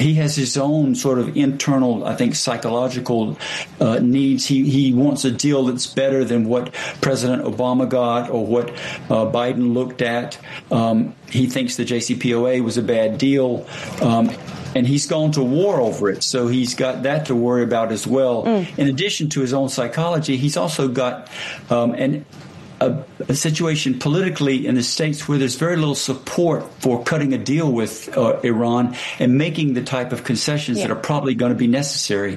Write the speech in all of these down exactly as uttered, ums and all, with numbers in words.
he has his own sort of internal, I think, psychological uh, needs. He he wants a deal that's better than what President Obama got or what uh, Biden looked at. Um, he thinks the J C P O A was a bad deal. Um, And he's gone to war over it, so he's got that to worry about as well. Mm. In addition to his own psychology, he's also got um, an, a, a situation politically in the States where there's very little support for cutting a deal with uh, Iran and making the type of concessions yeah. that are probably going to be necessary.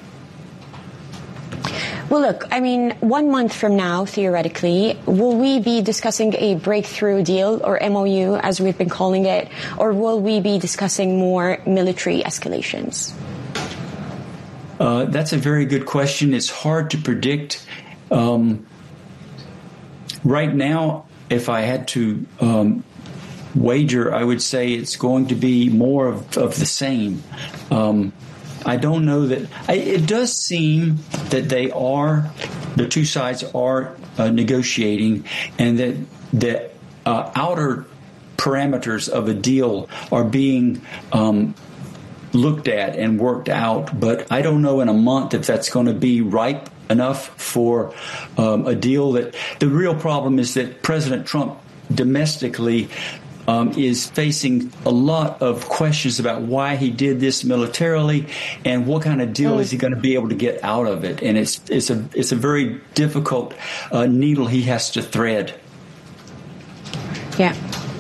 Well, look, I mean, one month from now, theoretically, will we be discussing a breakthrough deal, or M O U, as we've been calling it, or will we be discussing more military escalations? Uh, that's a very good question. It's hard to predict. Um, right now, if I had to um, wager, I would say it's going to be more of, of the same. Um I don't know that I, it does seem that they are, the two sides are uh, negotiating, and that the uh, outer parameters of a deal are being um, looked at and worked out. But I don't know in a month if that's going to be ripe enough for um, a deal. That the real problem is that President Trump domestically Um, is facing a lot of questions about why he did this militarily and what kind of deal mm. is he going to be able to get out of it. And it's it's a it's a very difficult uh, needle he has to thread. Yeah.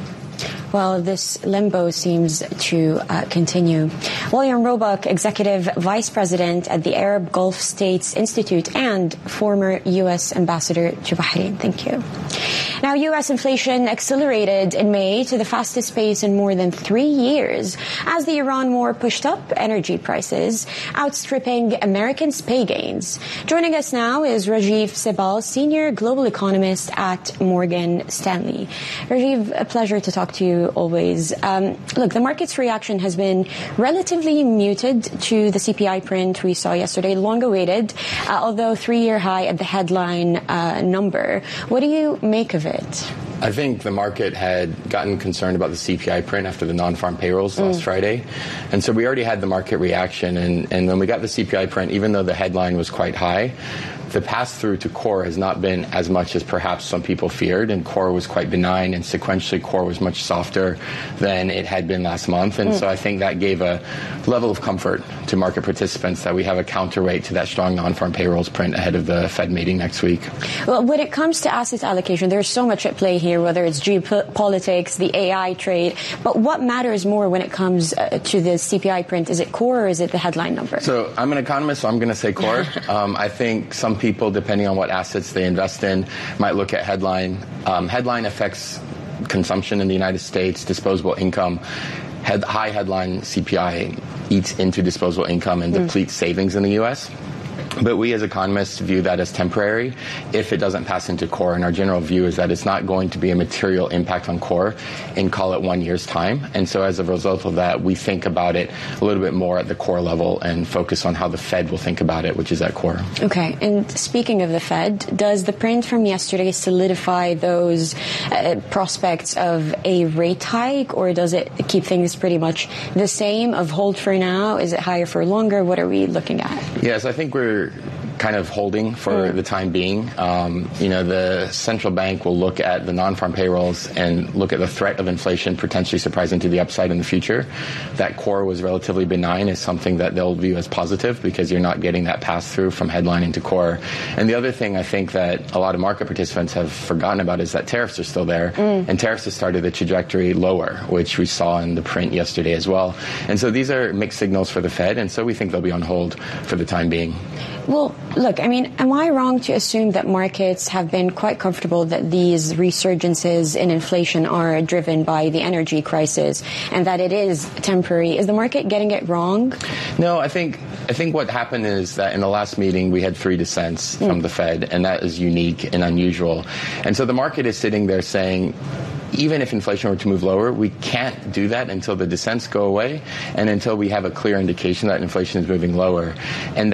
Well, this limbo seems to uh, continue. William Roebuck, Executive Vice President at the Arab Gulf States Institute and former U S Ambassador to Bahrain. Thank you. Now, U S inflation accelerated in May to the fastest pace in more than three years as the Iran war pushed up energy prices, outstripping Americans' pay gains. Joining us now is Rajiv Sehbal, Senior Global Economist at Morgan Stanley. Rajiv, a pleasure to talk to you always. Um, look, the market's reaction has been relatively muted to the C P I print we saw yesterday, long awaited, uh, although three-year high at the headline uh, number. What do you make of it? I think the market had gotten concerned about the C P I print after the non-farm payrolls mm. last Friday. And so we already had the market reaction. And, and when we got the C P I print, even though the headline was quite high, the pass-through to core has not been as much as perhaps some people feared, and core was quite benign, and sequentially core was much softer than it had been last month. And mm. so I think that gave a level of comfort to market participants that we have a counterweight to that strong non-farm payrolls print ahead of the Fed meeting next week. Well, when it comes to asset allocation, there's so much at play here, whether it's geopolitics, the A I trade, but what matters more when it comes uh, to the C P I print? Is it core or is it the headline number? So I'm an economist, so I'm going to say core. um, I think some people, depending on what assets they invest in, might look at headline. Um, headline affects consumption in the United States, disposable income. Head, high headline C P I eats into disposable income and mm. depletes savings in the U S But we as economists view that as temporary if it doesn't pass into core. And our general view is that it's not going to be a material impact on core in, call it, one year's time. And so as a result of that, we think about it a little bit more at the core level and focus on how the Fed will think about it, which is at core. Okay. And speaking of the Fed, does the print from yesterday solidify those uh, prospects of a rate hike, or does it keep things pretty much the same of hold for now? Is it higher for longer? What are we looking at? Yes, I think we're kind of holding for mm. the time being. Um, you know, the central bank will look at the non-farm payrolls and look at the threat of inflation potentially surprising to the upside in the future. That core was relatively benign is something that they'll view as positive because you're not getting that pass-through from headline into core. And the other thing I think that a lot of market participants have forgotten about is that tariffs are still there, mm. and tariffs have started the trajectory lower, which we saw in the print yesterday as well. And so these are mixed signals for the Fed, and so we think they'll be on hold for the time being. Well, look, I mean, am I wrong to assume that markets have been quite comfortable that these resurgences in inflation are driven by the energy crisis and that it is temporary? Is the market getting it wrong? No, I think I think what happened is that in the last meeting we had three dissents mm. from the Fed, and that is unique and unusual. And so the market is sitting there saying, even if inflation were to move lower, we can't do that until the dissents go away and until we have a clear indication that inflation is moving lower. And that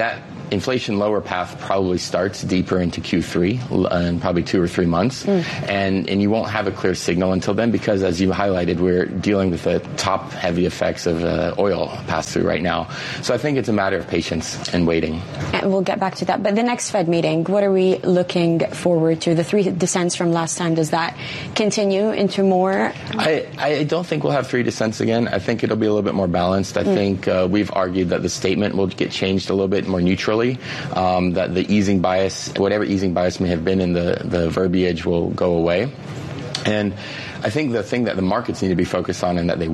inflation lower path probably starts deeper into Q three in probably two or three months. Mm. And, and you won't have a clear signal until then because, as you highlighted, we're dealing with the top-heavy effects of uh, oil pass-through right now. So I think it's a matter of patience and waiting. And we'll get back to that. But the next Fed meeting, what are we looking forward to? The three dissents from last time, does that continue into more? I, I don't think we'll have three dissents again. I think it'll be a little bit more balanced. I mm. think uh, we've argued that the statement will get changed a little bit more neutrally, um, that the easing bias, whatever easing bias may have been in the, the verbiage, will go away. And I think the thing that the markets need to be focused on and that they